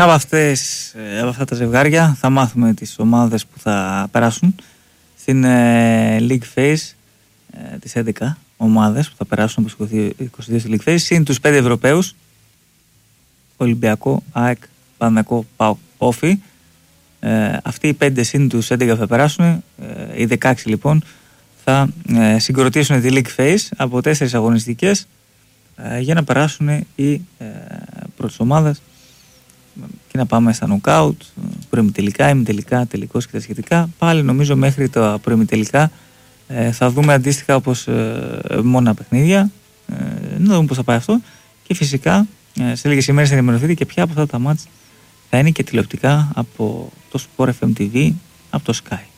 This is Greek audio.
από αυτά τα ζευγάρια θα μάθουμε τις ομάδες που θα περάσουν στην League Phase, τις 11 ομάδες που θα περάσουν από 22 στη League Phase, συν τους 5 Ευρωπαίους, Ολυμπιακό, ΑΕΚ, Παναθηναϊκό, ΠΑΟΚ, Όφη. Αυτοί οι 5 συν τους 11 θα περάσουν, οι 16 λοιπόν θα συγκροτήσουν τη League Phase από 4 αγωνιστικές για να περάσουν οι πρώτες ομάδες και να πάμε στα νοκάουτ, προημιτελικά, ημιτελικά, τελικός και τα σχετικά. Πάλι νομίζω μέχρι τα προημιτελικά θα δούμε αντίστοιχα όπως μόνα παιχνίδια, να δούμε πώς θα πάει αυτό και φυσικά σε λίγες ημέρες θα ενημερωθείτε και ποια από αυτά τα μάτς θα είναι και τηλεοπτικά από το Sport FM TV, από το Sky.